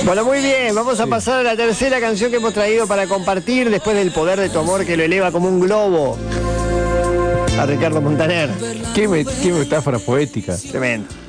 Bueno, muy bien, vamos a pasar a la tercera canción que hemos traído para compartir después del poder de tu amor que lo eleva como un globo. A Ricardo Montaner. Qué metáfora poética. Tremendo.